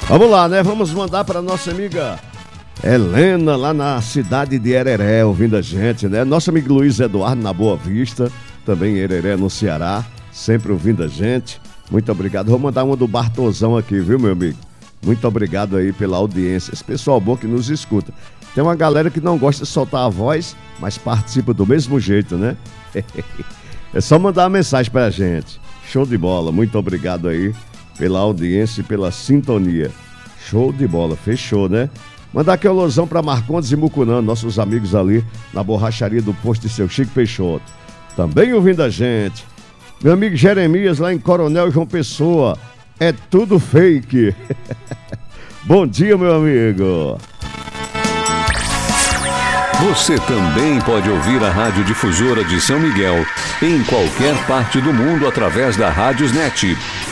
Vamos lá, né? Vamos mandar para nossa amiga Helena, lá na cidade de Hereré, ouvindo a gente, né? Nosso amigo Luiz Eduardo, na Boa Vista, também em Hereré, no Ceará, sempre ouvindo a gente. Muito obrigado. Vou mandar uma do Bartozão aqui, viu, meu amigo? Muito obrigado aí pela audiência. Esse pessoal bom que nos escuta. Tem uma galera que não gosta de soltar a voz, mas participa do mesmo jeito, né? É só mandar uma mensagem pra gente. Show de bola. Muito obrigado aí pela audiência e pela sintonia. Show de bola. Fechou, né? Mandar aqui um alôzão pra Marcondes e Mucunã, nossos amigos ali na borracharia do posto de Seu Chico Peixoto. Também ouvindo a gente. Meu amigo Jeremias, lá em Coronel João Pessoa. É tudo fake. Bom dia, meu amigo. Você também pode ouvir a Rádio Difusora de São Miguel em qualquer parte do mundo através da Rádiosnet